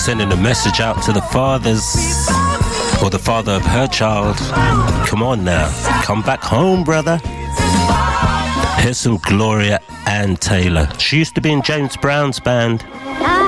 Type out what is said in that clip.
Sending a message out to the fathers, or the father of her child. Come on now, come back home, brother. Here's some Gloria Ann Taylor. She used to be in James Brown's band.